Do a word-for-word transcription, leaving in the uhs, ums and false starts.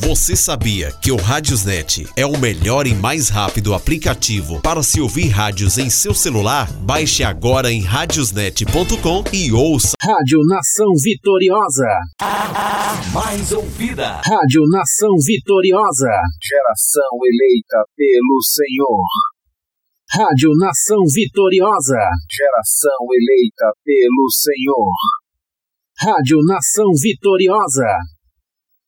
Você sabia que o Radiosnet é o melhor e mais rápido aplicativo para se ouvir rádios em seu celular? Baixe agora em radiosnet ponto com e ouça. Rádio Nação Vitoriosa. A mais ouvida. Rádio Nação Vitoriosa. Geração eleita pelo Senhor. Rádio Nação Vitoriosa. Geração eleita pelo Senhor. Rádio Nação Vitoriosa.